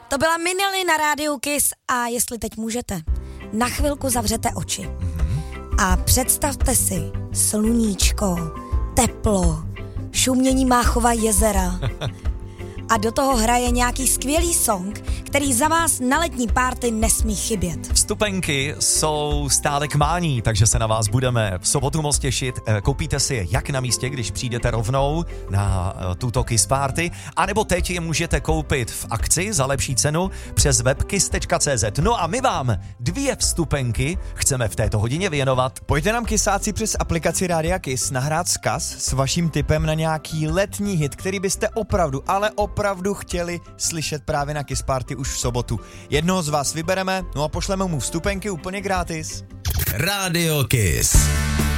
To byla Minely na rádiu Kiss a jestli teď můžete, na chvilku zavřete oči a představte si sluníčko, teplo, šumění Máchova jezera a do toho hraje nějaký skvělý song, který za vás na letní párty nesmí chybět. Vstupenky jsou stále k mání, takže se na vás budeme v sobotu moc těšit. Koupíte si je jak na místě, když přijdete rovnou na tuto Kiss Party, anebo teď je můžete koupit v akci za lepší cenu přes webkiss.cz. No a my vám 2 vstupenky chceme v této hodině věnovat. Pojďte nám kysáci přes aplikaci Rádia Kiss nahrát vzkaz s vaším tipem na nějaký letní hit, který byste opravdu, ale opravdu chtěli slyšet právě na Kiss Party už v sobotu. Jednoho z vás vybereme, no a pošleme mu vstupenky úplně gratis. Radio Kiss.